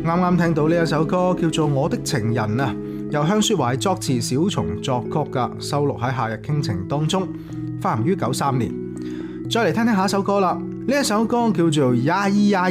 啱啱聽到呢一首歌叫做《我的情人》啊，由向雪懷作詞，小松作曲噶，收錄喺《夏日傾情》當中，發行於93年。再嚟聽聽下一首歌啦，呢一首歌叫做《呀咿呀